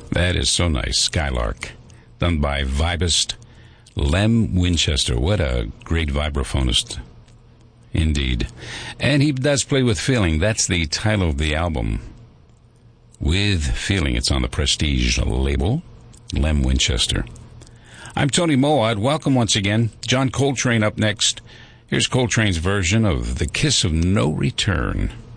That is so nice. Skylark. Done by vibist Lem Winchester. What a great vibraphonist. Indeed. And he does play with feeling. That's the title of the album. With Feeling. It's on the Prestige label. Lem Winchester. I'm Tony Moad. Welcome once again. John Coltrane up next. Here's Coltrane's version of The Kiss of No Return.